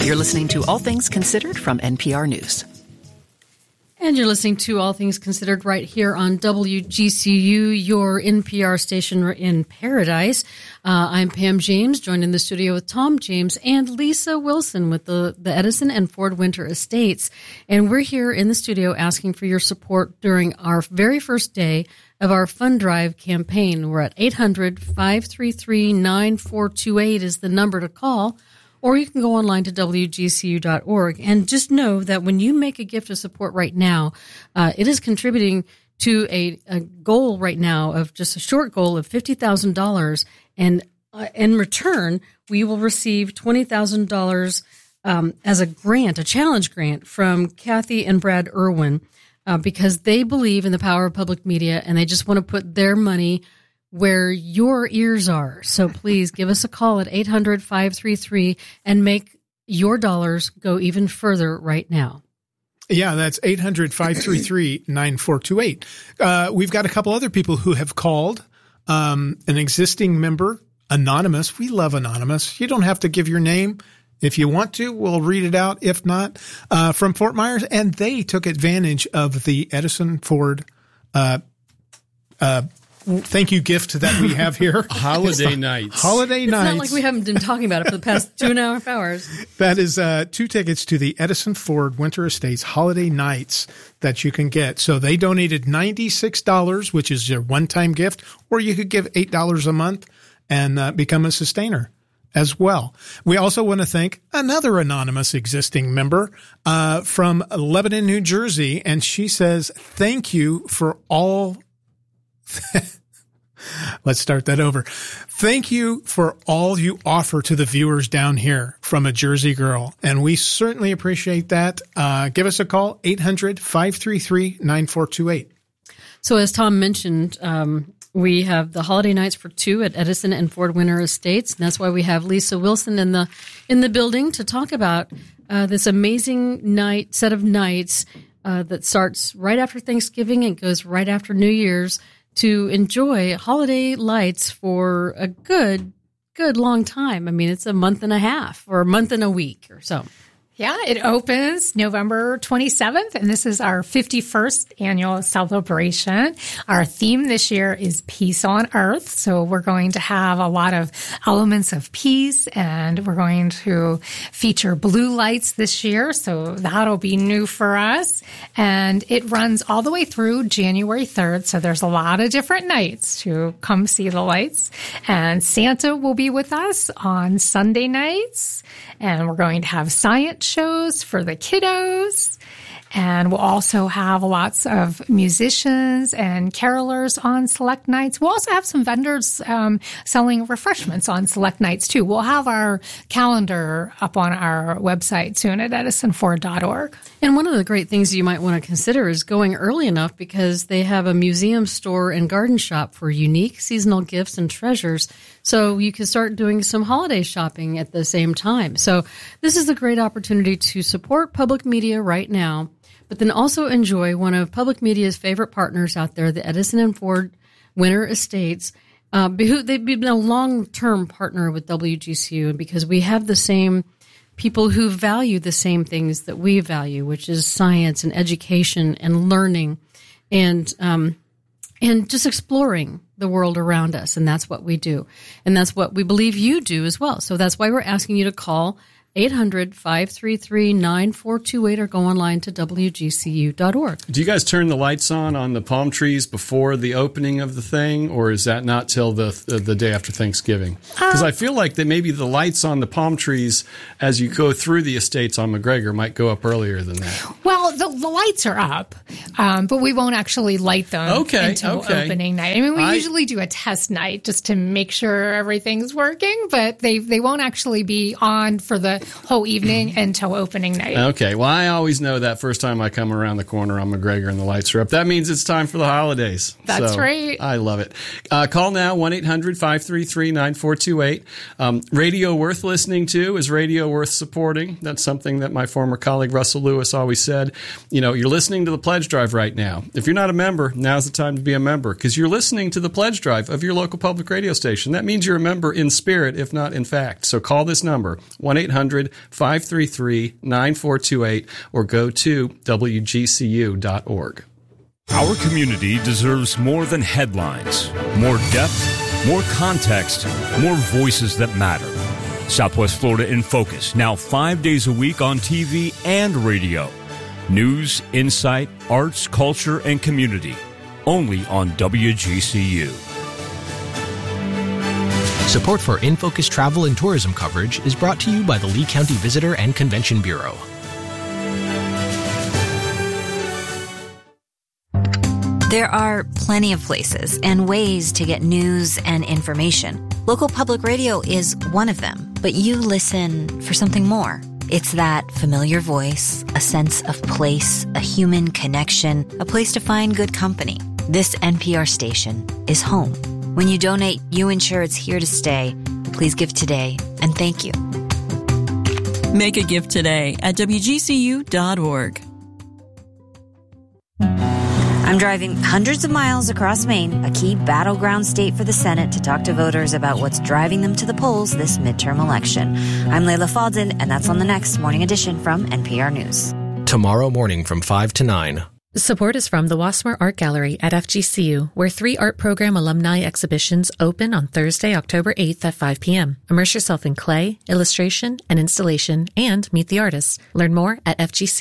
You're listening to All Things Considered from NPR News. And you're listening to All Things Considered right here on WGCU, your NPR station in Paradise. I'm Pam James, joined in the studio with Tom James and Lisa Wilson with the Edison and Ford Winter Estates. And we're here in the studio asking for your support during our very first day of our Fund Drive campaign. We're at 800-533-9428 is the number to call. Or you can go online to WGCU.org. And just know that when you make a gift of support right now, it is contributing to a goal right now of just a short goal of $50,000. And in return, we will receive $20,000 as a grant, a challenge grant from Kathy and Brad Irwin, because they believe in the power of public media and they just want to put their money where your ears are. So please give us a call at 800-533 and make your dollars go even further right now. Yeah, that's 800-533-9428. We've got a couple other people who have called, an existing member, Anonymous. We love Anonymous. You don't have to give your name. If you want to, we'll read it out. If not, from Fort Myers. And they took advantage of the Edison Ford thank you gift that we have here. Holiday nights. Holiday nights. It's not like we haven't been talking about it for the past 2.5 hours. That is 2 tickets to the Edison Ford Winter Estates Holiday Nights that you can get. So they donated $96, which is a one-time gift, or you could give $8 a month and become a sustainer as well. We also want to thank another anonymous existing member from Lebanon, New Jersey, and she says, thank you for all... Let's start that over. Thank you for all you offer to the viewers down here from a Jersey girl. And we certainly appreciate that. Give us a call, 800-533-9428. So as Tom mentioned, we have the holiday nights for two at Edison and Ford Winter Estates. And that's why we have Lisa Wilson in the building to talk about this amazing set of nights that starts right after Thanksgiving and goes right after New Year's, to enjoy holiday lights for a good long time. I mean, it's a month and a half or a month and a week or so. Yeah, it opens November 27th, and this is our 51st annual celebration. Our theme this year is Peace on Earth, so we're going to have a lot of elements of peace, and we're going to feature blue lights this year, so that'll be new for us. And it runs all the way through January 3rd, so there's a lot of different nights to come see the lights. And Santa will be with us on Sunday nights, and we're going to have science shows for the kiddos. And we'll also have lots of musicians and carolers on select nights. We'll also have some vendors selling refreshments on select nights, too. We'll have our calendar up on our website soon at edisonford.org. And one of the great things you might want to consider is going early enough, because they have a museum store and garden shop for unique seasonal gifts and treasures. So you can start doing some holiday shopping at the same time. So this is a great opportunity to support public media right now, but then also enjoy one of public media's favorite partners out there, the Edison and Ford Winter Estates. They've been a long-term partner with WGCU, because we have the same people who value the same things that we value, which is science and education and learning and just exploring the world around us. And that's what we do. And that's what we believe you do as well. So that's why we're asking you to call 800-533-9428 or go online to WGCU.org. Do you guys turn the lights on the palm trees before the opening of the thing, or is that not till the day after Thanksgiving? Because I feel like that maybe the lights on the palm trees as you go through the estates on McGregor might go up earlier than that. Well, the lights are up, but we won't actually light them until opening night. I mean, we usually do a test night just to make sure everything's working, but they won't actually be on for the whole evening until opening night. Okay. Well, I always know that first time I come around the corner on McGregor and the lights are up. That means it's time for the holidays. That's right. I love it. Call now, 1-800-533-9428. Radio worth listening to is radio worth supporting. That's something that my former colleague Russell Lewis always said. You know, you're listening to the Pledge Drive right now. If you're not a member, now's the time to be a member, because you're listening to the Pledge Drive of your local public radio station. That means you're a member in spirit, if not in fact. So call this number, 1-800 1-800-533-9428 or go to wgcu.org. Our community deserves more than headlines, more depth, more context, more voices that matter. Southwest Florida in Focus, now 5 days a week on TV and radio. News, insight, arts, culture, and community. Only on WGCU. Support for In Focus travel and tourism coverage is brought to you by the Lee County Visitor and Convention Bureau. There are plenty of places and ways to get news and information. Local public radio is one of them, but you listen for something more. It's that familiar voice, a sense of place, a human connection, a place to find good company. This NPR station is home. When you donate, you ensure it's here to stay. Please give today, and thank you. Make a gift today at WGCU.org. I'm driving hundreds of miles across Maine, a key battleground state for the Senate, to talk to voters about what's driving them to the polls this midterm election. I'm Layla Faldin, and that's on the next Morning Edition from NPR News. Tomorrow morning from 5 to 9. Support is from the Wassmer Art Gallery at FGCU, where 3 art program alumni exhibitions open on Thursday, October 8th at 5 p.m. Immerse yourself in clay, illustration, and installation, and meet the artists. Learn more at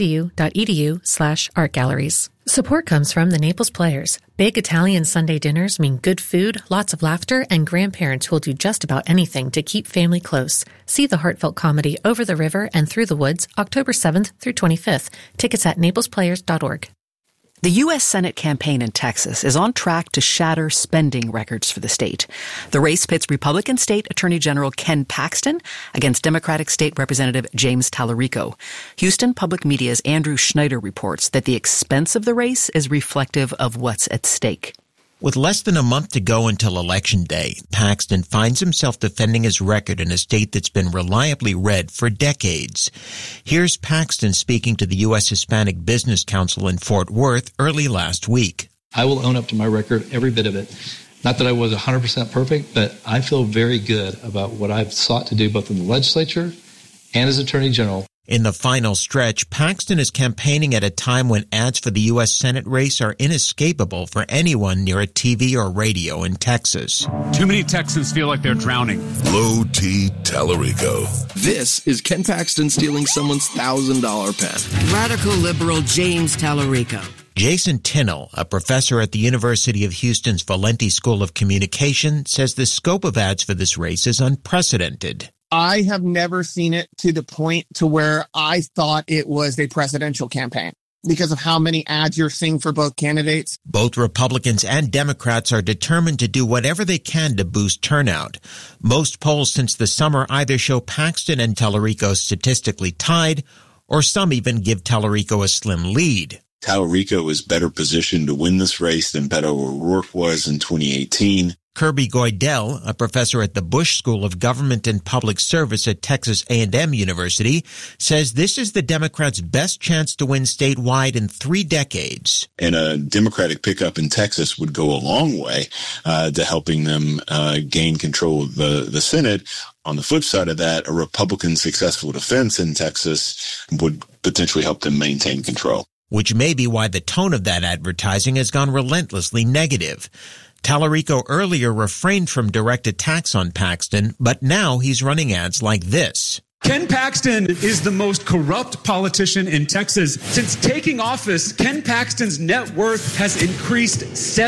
fgcu.edu/artgalleries. Support comes from the Naples Players. Big Italian Sunday dinners mean good food, lots of laughter, and grandparents who will do just about anything to keep family close. See the heartfelt comedy Over the River and Through the Woods, October 7th through 25th. Tickets at naplesplayers.org. The U.S. Senate campaign in Texas is on track to shatter spending records for the state. The race pits Republican State Attorney General Ken Paxton against Democratic State Representative James Tallarico. Houston Public Media's Andrew Schneider reports that the expense of the race is reflective of what's at stake. With less than a month to go until Election Day, Paxton finds himself defending his record in a state that's been reliably red for decades. Here's Paxton speaking to the U.S. Hispanic Business Council in Fort Worth early last week. I will own up to my record, every bit of it. Not that I was 100% perfect, but I feel very good about what I've sought to do both in the legislature and as Attorney General. In the final stretch, Paxton is campaigning at a time when ads for the U.S. Senate race are inescapable for anyone near a TV or radio in Texas. Too many Texans feel like they're drowning. Low T Tallarico. This is Ken Paxton stealing someone's $1,000 pen. Radical liberal James Tallarico. Jason Tinnell, a professor at the University of Houston's Valenti School of Communication, says the scope of ads for this race is unprecedented. I have never seen it to the point to where I thought it was a presidential campaign because of how many ads you're seeing for both candidates. Both Republicans and Democrats are determined to do whatever they can to boost turnout. Most polls since the summer either show Paxton and Tallarico statistically tied, or some even give Tallarico a slim lead. Tallarico is better positioned to win this race than Beto O'Rourke was in 2018. Kirby Goidel, a professor at the Bush School of Government and Public Service at Texas A&M University, says this is the Democrats' best chance to win statewide in 3 decades. And a Democratic pickup in Texas would go a long way to helping them gain control of the Senate. On the flip side of that, a Republican successful defense in Texas would potentially help them maintain control. Which may be why the tone of that advertising has gone relentlessly negative. Tallarico earlier refrained from direct attacks on Paxton, but now he's running ads like this. Ken Paxton is the most corrupt politician in Texas. Since taking office, Ken Paxton's net worth has increased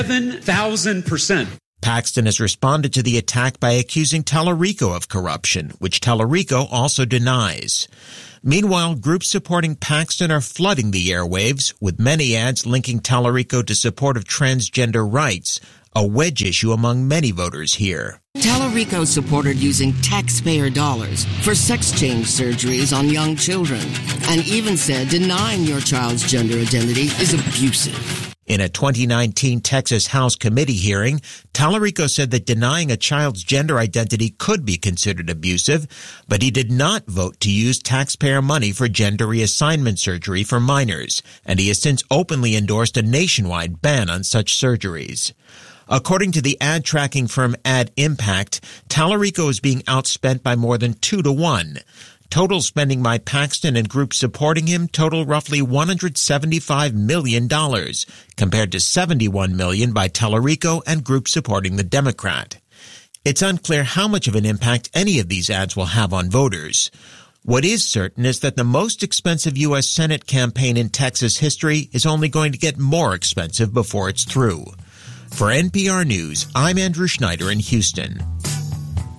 7,000%. Paxton has responded to the attack by accusing Tallarico of corruption, which Tallarico also denies. Meanwhile, groups supporting Paxton are flooding the airwaves, with many ads linking Tallarico to support of transgender rights, a wedge issue among many voters here. Tallarico supported using taxpayer dollars for sex change surgeries on young children, and even said denying your child's gender identity is abusive. In a 2019 Texas House committee hearing, Tallarico said that denying a child's gender identity could be considered abusive, but he did not vote to use taxpayer money for gender reassignment surgery for minors, and he has since openly endorsed a nationwide ban on such surgeries. According to the ad tracking firm Ad Impact, Tallarico is being outspent by more than 2 to 1. Total spending by Paxton and groups supporting him total roughly $175 million, compared to $71 million by Tellerico and groups supporting the Democrat. It's unclear how much of an impact any of these ads will have on voters. What is certain is that the most expensive U.S. Senate campaign in Texas history is only going to get more expensive before it's through. For NPR News, I'm Andrew Schneider in Houston.